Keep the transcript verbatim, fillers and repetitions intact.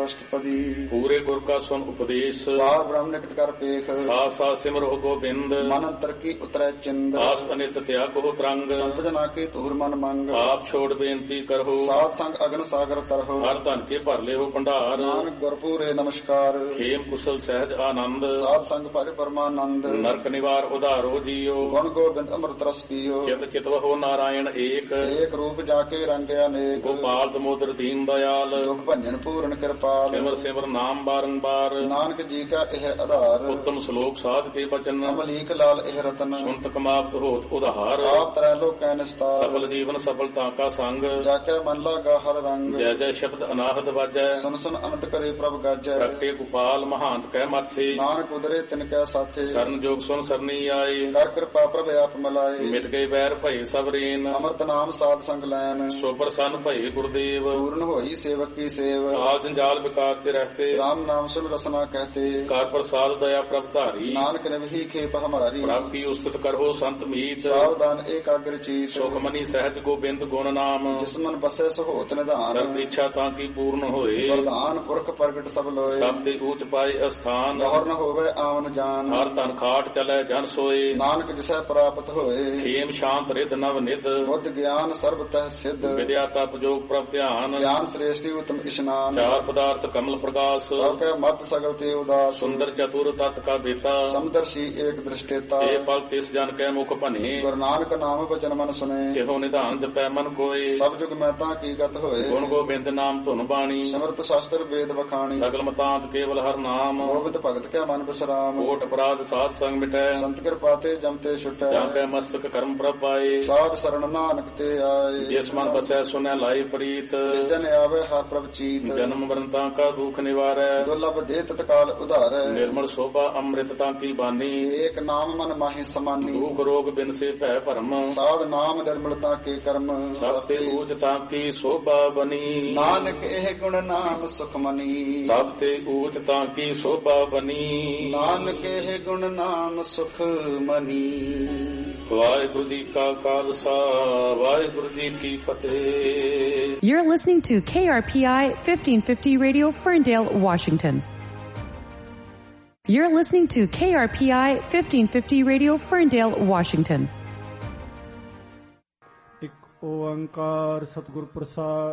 ਅਸ਼ਟਪਦੀ। ਪੂਰੇ ਗੁਰ ਕਾ ਸੁਨ ਉਪਦੇਸ਼, ਬਾਰ ਬ੍ਰਹਮ ਨਿਕਟ ਕਰ ਪੇਖ। ਸਾ ਸਾ ਸਿਮਰੋ ਗੋਬਿੰਦ, ਮਨ ਅੰਤਰ ਕੀ ਉਤਰੈ ਚਿੰਦ। ਆਸ ਅਨਿਤ ਤਿਆਗੋ ਤਰੰਗ, ਸੰਤ ਜਨਾ ਕੇ ਧੂਰ ਮਨ ਮੰਗ। ਆਪ ਛੋੜ ਬੇਨਤੀ ਕਰੋ, ਸਾਧ ਸੰਗ ਅਗਨ ਸਾਗਰ ਤਰਹੁ। ਹਰ ਧਨ ਕੇ ਭਰ ਲਿਓ ਭੰਡਾਰ, ਨਾਨਕ ਗੁਰਪੂਰੇ ਨਮਸਕਾਰ। ਖੇਮ ਕੁਸ਼ਲ ਸਹਿਜ ਆਨੰਦ, ਸਾਧ ਸੰਗ ਭਜ ਪਰਮਾਨੰਦ। ਨਰਕ ਨਿਵਾਰ ਉਧਾਰੋ ਜੀਓ, ਗੁਣ ਗੋਬਿੰਦ ਅੰਮ੍ਰਿਤ ਰਸ ਪੀਓ। ਚਿਤ ਚਿਤਵਹੁ ਨਾਰਾਇਣ ਏਕ, ਏਕ ਰੂਪ ਜਾ ਕੇ ਰੰਗਿਆ ਅਨੇਕ। ਗੋਪਾਲ ਦਮੋਦਰ ਦੀਨ ਦਇਆਲ, ਦੁਖ ਭੰਜਨ ਪੂਰਨ ਕਿਰਪਾਲ। ਸਿਮਰ ਸਿਮਰ ਨਾਮ ਬਾਰੰਬਾਰ, ਨਾਨਕ ਜੀ ਕਾ ਇਹ ਆਧਾਰ। ਉੱਤਮ ਸ਼ਲੋਕ ਸਾਧ ਕੇ ਬਚਨ, ਅਮਲੀਕ ਲਾਲ ਇਹ ਰਤਨ। ਸੁਨਤ ਕਮਾਵਤ ਹੋਤ ਉਧਾਰ, ਆਪ ਤਰੈ ਲੋਕੈ ਨਿਸਤਾਰ। ਸਫਲ ਜੀਵਨ ਸਫਲਤਾ ਕਾ ਸੰਗ, ਜਾ ਕੇ ਮਨ ਲਾਗਾ ਹਰ ਰੰਗ। ਜੈ ਜੈ ਸ਼ਬਦ ਅਨਾਹਦ ਵਾਜੈ, ਸੁਨ ਸੁਨ ਅਨੰਤ ਕਰੇ ਪ੍ਰਭ ਗਾਜੈ। ਪ੍ਰਗਟੇ ਗੋਪਾਲ ਮਹਾਂਤ ਕਹਿ ਮਾਥੇ, ਨਾਨਕ ਉਦਰੇ ਤਿਨ ਕੈ ਸਾਥੇ। ਸਰਨ ਜੋਗ ਸੁਨ ਸਰਨੀ ਆਏ, ਕਰ ਕਿਰਪਾ ਪ੍ਰਭ ਆਪ ਮਲਾਏ। ਮਿਟ ਗਏ ਵੈਰ ਭਏ ਸਭ ਰੇਨ, ਅੰਮ੍ਰਿਤ ਨਾਮ ਸਾਧ ਸੰਗ ਲੈਨ। ਸੋ ਪ੍ਰਸੰਨ ਭਏ ਗੁਰਦੇਵ, ਪੂਰਨ ਹੋਈ ਸੇਵਕ ਕੀ ਸੇਵ। ਆਲ ਜੰਜਾਲ ਵਿਕਾਰ ਤੇ ਰਹਤੇ, ਰਾਮ ਨਾਮ ਸੁਨ ਰਸਨਾ ਕਹਤੇ। ਕਰ ਪ੍ਰਸਾਦ ਦਇਆ ਪ੍ਰਭ ਧਾਰੀ, ਨਾਨਕ ਨਿਵਹੀ ਖੇਪ ਹਮਾਰੀ। ਪ੍ਰਭ ਕੀ ਉਸਤਤ ਕਰੋ ਸੰਤ ਮੀਤ, ਸਾਵਧਾਨ ਏਕਾਗਰ ਚੀਤ। ਸੁਖ ਮਨੀ ਸਹਿਜ ਗੋਬਿੰਦ ਗੁਣ ਨਾਮ, ਜਿਸ ਮਨ ਬਸੈ ਸਹੋਤ ਨਿਧਾਨ। ਸਰਬ ਇੱਛਾ ਤਾਂ ਕੀ ਪੂਰਨ ਹੋਏ, ਵਰਦਾਨ ਪੁਰਖ ਪ੍ਰਗਟ ਸਭ ਲੋਏ। ਸਭ ਤੇ ਊਚ ਪਾਏ ਅਸਥਾਨ, ਗੌਰ ਨ ਹੋਵੇ ਆਵਨ ਜਾਨ। ਹਰ ਧਨ ਖਾਟ ਚਲੈ ਜਨ ਸੋਏ, ਨਾਨਕ ਜਿਸੈ ਪ੍ਰਾਪਤ ਹੋਏ। ਖੇਮ ਸ਼ਾਂਤ ਰਿਧ ਨਵ ਨਿਧ, ਬੁੱਧ ਗਿਆਨ ਸਰਬ ਤਹਿ ਸਿੱਧ। ਵਿਦਿਆ ਤਪ ਜੋਗ ਪ੍ਰਭ ਧਿਆਨ, ਗਿਆਨ ਸ੍ਰੇਸ਼ਟੀ ਉਤਮ ਇਸ਼ਨਾਨ। ਚਾਰ ਪਦਾਰਥ ਕਮਲ ਪ੍ਰਕਾਸ਼, ਸਭ ਕੈ ਮਤ ਸਗਲ ਤੇ ਉਦਾਸ। ਸੁੰਦਰ ਚਤੁਰ ਤਤ ਕਾ ਬੇਤਾ, ਸਮਦਰਸ਼ੀ ਏਕ ਦ੍ਰਿਸ਼ਟੇਤਾ। ਇਹ ਫਲ ਤਿਸ ਜਨ ਕੈ ਮੁਖ ਭਨੇ, ਗੁਰੂ ਨਾਨਕ ਨਾਮ ਬਚਨ ਮਨ ਸੁਨੇ। ਇਹੋ ਨਿਧਾਨ ਜਪੈ ਮਨ ਕੋਏ, ਸਭ ਜੁਗ ਮੈਂ ਤਾਂ ਕੀ ਗਤ ਹੋਏ। ਗੁਣ ਗੋਬਿੰਦ ਨਾਮ ਧੁਨ ਬਾਣੀ, ਸਿਮਰਤ ਸ਼ਾਸਤਰ ਵੇਦ ਵਖਾਣੀ। ਸਗਲ ਮਤਾਂਤ ਕੇਵਲ ਹਰ ਨਾਮ, ਗੋਬਿੰਦ ਭਗਤ ਕੈ ਮਨ ਬਿਸਰਾਮ। ਕੋਟ ਅਪਰਾਧ ਸਾਧ ਸੰਗ ਮਿਟੈ, ਸੰਤ ਕਿਰਪਾ ਤੇ ਜਮ ਤੇ ਛੁਟੈ। ਜਾਂ ਕੈ ਮਸਤਕ ਕਰਮ ਪ੍ਰਭ ਪਾਏ, ਸਾਧ ਸਰਣ ਨਾਨਕ ਤੇ ਆਏ। ਜਿਸ ਮਨ ਬਸੈ ਸੁਨੈ ਲਾਈ ਪ੍ਰੀਤ, ਜਿਸ ਜਨ ਆਵੇ ਹਰ ਪ੍ਰਭ ਚੀਤ। ਜਨਮ ਮਰਨ ਤਾਂ ਕਾ ਦੁਖ ਨਿਵਾਰੈ, ਦੁਰਲਭ ਦੇ ਤਤਕਾਲ ਉਧਾਰੈ। ਨਿਰਮਲ ਸੋਭਾ ਅੰਮ੍ਰਿਤ ਤਾਂ ਕੀ ਬਾਨੀ, ਏਕ ਨਾਮ ਮਨ ਮਾਹੀ ਸਮਾਨੀ। ਦੁਖ ਰੋਗ ਬਿਨ ਸੇ ਭੈ ਭਰਮ, ਸਾਧ ਨਾਮ ਨਿਰਮਲਤਾ ਕੇ ਕਰਮ। ਸਭ ਤੇ ਊਚ ਤਾਂ ਕੀ ਸੋਭਾ ਬਨੀ, ਨਾਨਕ ਇਹ ਗੁਣ ਨਾਮ ਸੁਖ ਮਨੀ। ਸਭ ਤੇ ਊਚ ਤਾਂ ਕੀ ਸੋਭਾ ਬਨੀ, ਨਾਨਕ ਇਹ ਗੁਣ ਨਾਮ ਸੁਖ ਮਨੀ। ਵਾਹਿਗੁਰੂ ਜੀ ਕਾ ਖਾਲਸਾ, ਵਾਹਿਗੁਰੂ ਜੀ ਕੀ ਫਤਿਹ। You're listening to K R P I fifteen fifty Radio, Ferndale, Washington. You're listening to K R P I fifteen fifty Radio, Ferndale, Washington. ਇੱਕ ਓੰਕਾਰ ਸਤਿਗੁਰ ਪ੍ਰਸਾਦ।